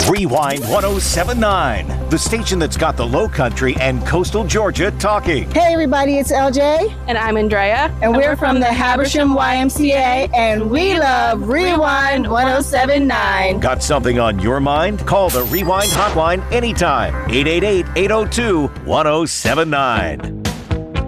Rewind 1079, the station that's got the Low Country and coastal Georgia talking. Hey everybody, it's LJ. And I'm Andrea. And we're from the Habersham YMCA, and we love Rewind 1079. Got something on your mind? Call the Rewind hotline anytime. 888-802-1079.